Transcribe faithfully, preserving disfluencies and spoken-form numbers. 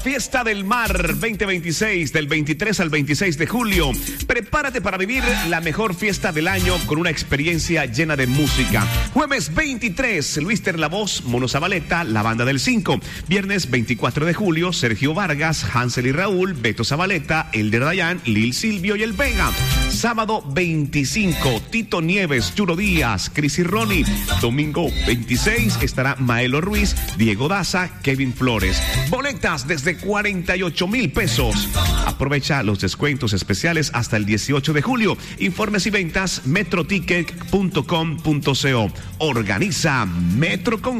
Fiesta del Mar veinte veintiséis, del veintitrés al veintiséis de julio. Prepárate para vivir la mejor fiesta del año con una experiencia llena de música. Jueves veintitrés, Luis Terlavoz, Mono Zabaleta, La Banda del cinco. Viernes veinticuatro de julio, Sergio Vargas, Hansel y Raúl, Beto Zabaleta, Elder Dayan, Lil Silvio y El Vega. Sábado veinticinco, Tito Nieves, Churo Díaz, Cris y Ronnie. Domingo veintiséis estará Maelo Ruiz, Diego Daza, Kevin Flores. Boletas desde cuarenta y ocho mil pesos. Aprovecha los descuentos especiales hasta el dieciocho de julio. Informes y ventas metroticket punto com punto co. Organiza Metro Con